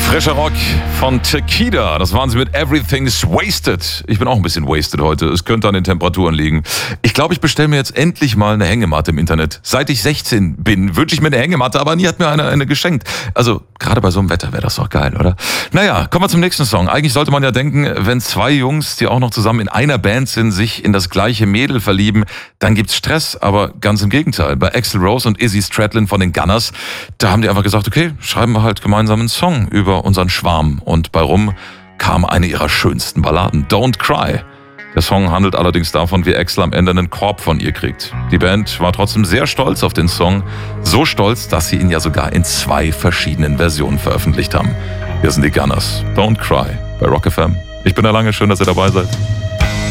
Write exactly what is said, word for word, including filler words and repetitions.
Frischer Rock von Tequila. Das waren sie mit Everything's Wasted. Ich bin auch ein bisschen wasted heute. Es könnte an den Temperaturen liegen. Ich glaube, ich bestelle mir jetzt endlich mal eine Hängematte im Internet. Seit ich sechzehn bin, wünsche ich mir eine Hängematte, aber nie hat mir eine, eine geschenkt. Also, gerade bei so einem Wetter wäre das doch geil, oder? Naja, kommen wir zum nächsten Song. Eigentlich sollte man ja denken, wenn zwei Jungs, die auch noch zusammen in einer Band sind, sich in das gleiche Mädel verlieben, dann gibt's Stress. Aber ganz im Gegenteil. Bei Axl Rose und Izzy Stradlin von den Gunners, da haben die einfach gesagt, okay, schreiben wir halt gemeinsam einen Song über unseren Schwarm. Und bei rum kam eine ihrer schönsten Balladen, Don't Cry. Der Song handelt allerdings davon, wie Axl am Ende einen Korb von ihr kriegt. Die Band war trotzdem sehr stolz auf den Song. So stolz, dass sie ihn ja sogar in zwei verschiedenen Versionen veröffentlicht haben. Hier sind die Gunners. Don't Cry bei Rock F M. Ich bin der Lange, schön, dass ihr dabei seid.